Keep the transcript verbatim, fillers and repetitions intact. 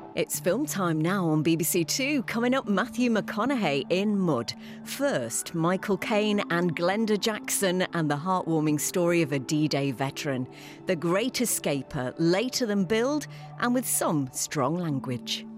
It's film time now on B B C Two. Coming up, Matthew McConaughey in Mud. First, Michael Caine and Glenda Jackson and the heartwarming story of a D-Day veteran. The Great Escaper, later than billed and with some strong language.